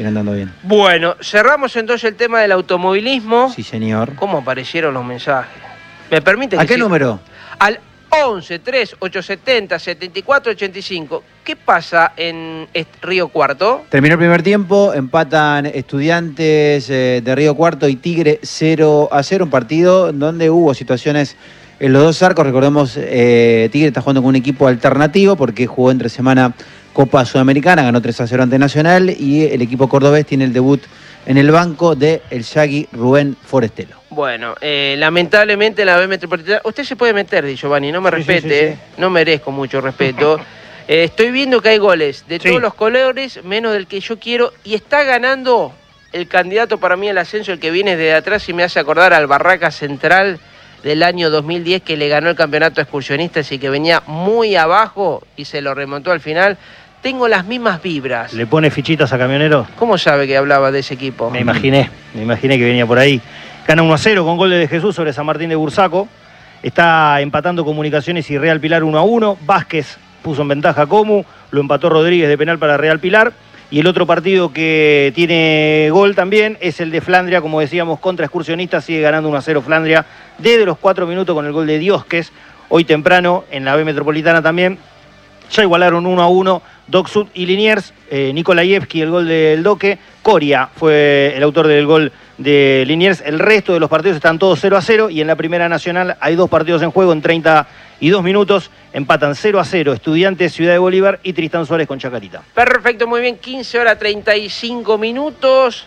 viene andando bien. Bueno, cerramos entonces el tema del automovilismo. Sí, señor. ¿Cómo aparecieron los mensajes? ¿Me permite que ¿A qué número? Al 11 3 870 74 85. ¿Qué pasa en Río Cuarto? Terminó el primer tiempo, empatan Estudiantes de Río Cuarto y Tigre 0-0, un partido donde hubo situaciones en los dos arcos. Recordemos, Tigre está jugando con un equipo alternativo porque jugó entre semana Copa Sudamericana, ganó 3-0 ante Nacional, y el equipo cordobés tiene el debut en el banco de el Yagui Rubén Forestelo. Bueno, lamentablemente la B Metropolitana... Usted se puede meter, Di Giovanni, no me respete, sí. no merezco mucho respeto. Estoy viendo que hay goles de todos los colores, menos del que yo quiero, y está ganando el candidato para mí al ascenso, el que viene desde atrás y me hace acordar al Barraca Central del año 2010, que le ganó el campeonato a excursionistas y que venía muy abajo y se lo remontó al final. Tengo las mismas vibras. ¿Le pone fichitas a Camionero? ¿Cómo sabe que hablaba de ese equipo? Me imaginé que venía por ahí. Gana 1-0 con gol de Jesús sobre San Martín de Bursaco. Está empatando Comunicaciones y Real Pilar 1-1. Vázquez puso en ventaja a Comu, lo empató Rodríguez de penal para Real Pilar. Y el otro partido que tiene gol también es el de Flandria, como decíamos, contra Excursionistas. Sigue ganando 1-0 Flandria desde los 4 minutos con el gol de Diosques. Hoy temprano en la B Metropolitana también. Ya igualaron 1-1 Doc Sud y Liniers. Nikolaevski, el gol del Doque. Coria fue el autor del gol de Liniers. El resto de los partidos están todos 0-0. Y en la Primera Nacional hay 2 partidos en juego en 32 minutos. Empatan 0-0 Estudiantes, Ciudad de Bolívar y Tristán Suárez con Chacarita. Perfecto, muy bien. 15 horas 35 minutos.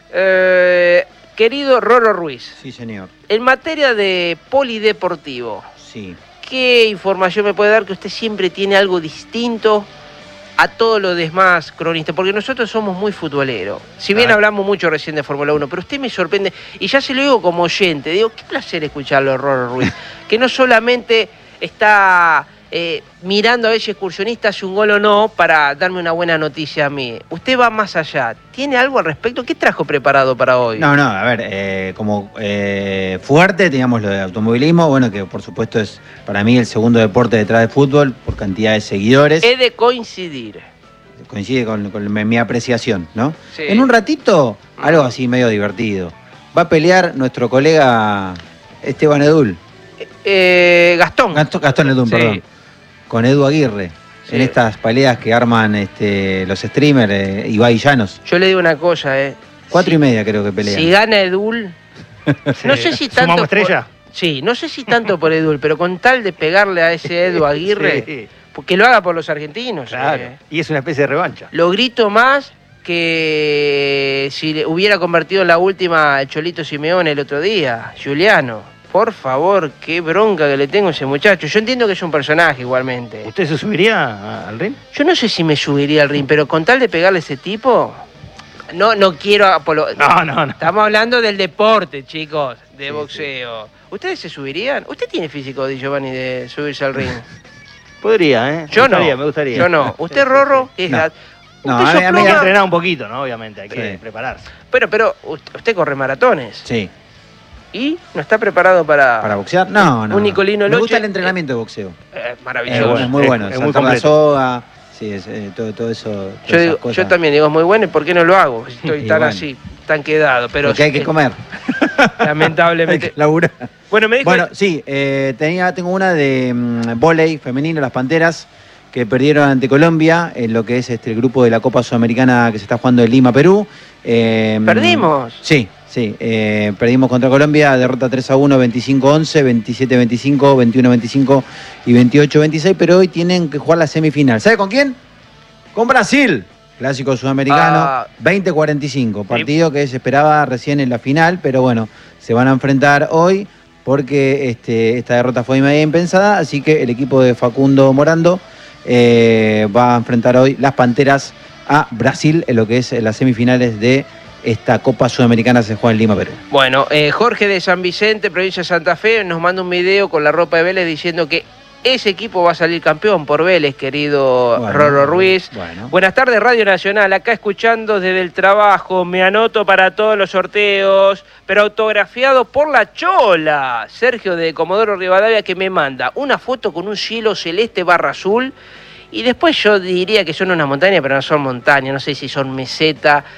Querido Rolo Ruiz. Sí, señor. En materia de polideportivo, Sí. ¿qué información me puede dar, que usted siempre tiene algo distinto a todos los demás cronistas? Porque nosotros somos muy futboleros. Si bien hablamos mucho recién de Fórmula 1, pero usted me sorprende, y ya se lo digo como oyente, digo, qué placer escucharlo, Rolo Ruiz, que no solamente está mirando a ver si Excursionista hace un gol o no para darme una buena noticia a mí. Usted va más allá. ¿Tiene algo al respecto? ¿Qué trajo preparado para hoy? No, a ver, como fuerte teníamos lo de automovilismo, bueno, que por supuesto es para mí el segundo deporte detrás del fútbol por cantidad de seguidores. He de coincidir. Coincide con mi apreciación, ¿no? Sí. En un ratito, algo así medio divertido. Va a pelear nuestro colega Esteban Edul. Gastón. Gastón Edul, Sí. perdón. Con Edu Aguirre. Sí. En estas peleas que arman los streamers, Ibai Llanos. Yo le digo una cosa, 4:30 creo que pelean. Si gana Edul, no sé si tanto ¿Sumamos estrella? Sí, no sé si tanto por Edul, pero con tal de pegarle a ese Edu Aguirre, Sí, porque lo haga por los argentinos. claro. Y es una especie de revancha. Lo grito más que si le hubiera convertido en la última el Cholito Simeone el otro día, Giuliano. Por favor, qué bronca que le tengo a ese muchacho. Yo entiendo que es un personaje igualmente. ¿Usted se subiría al ring? Yo no sé si me subiría al ring, pero con tal de pegarle a ese tipo, no quiero... No. Estamos hablando del deporte, chicos, de boxeo. Sí. ¿Ustedes se subirían? ¿Usted tiene físico, Di Giovanni, de subirse al ring? Podría, Yo me no. gustaría. Yo no. ¿Usted, Rorro? No, ¿Usted a mí Hay que entrenar un poquito, ¿no? Obviamente, hay que prepararse. Pero usted corre maratones. Sí. ¿Y no está preparado para...? ¿Para boxear? No. Un Nicolino Me Loche. gusta el entrenamiento de boxeo. Maravilloso. Es muy bueno. Es muy Saltar la completo. soga, sí, todo eso. Yo también digo, es muy bueno, ¿y por qué no lo hago? Estoy tan así, tan quedado. Pero porque hay que comer. Lamentablemente. Hay que laburar. Bueno, me dijo... Bueno, sí, tengo una de vóley femenino, las Panteras, que perdieron ante Colombia en lo que es el grupo de la Copa Sudamericana que se está jugando en Lima, Perú. ¿Perdimos? Sí, perdimos contra Colombia, derrota 3-1, 25-11, 27-25, 21-25 y 28-26, pero hoy tienen que jugar la semifinal. ¿Sabe con quién? Con Brasil, clásico sudamericano, 20-45, partido que se esperaba recién en la final, pero bueno, se van a enfrentar hoy porque esta derrota fue media impensada, así que el equipo de Facundo Morando va a enfrentar hoy las Panteras a Brasil en lo que es las semifinales de esta Copa Sudamericana. Se juega en Lima, Perú. Bueno, Jorge de San Vicente, provincia de Santa Fe, nos manda un video con la ropa de Vélez diciendo que ese equipo va a salir campeón por Vélez, querido Rolo Ruiz. Buenas tardes, Radio Nacional. Acá escuchando desde el trabajo. Me anoto para todos los sorteos, pero autografiado por la Chola. Sergio de Comodoro Rivadavia, que me manda una foto con un cielo celeste barra azul. Y después yo diría que son una montaña, pero no son montañas. No sé si son meseta.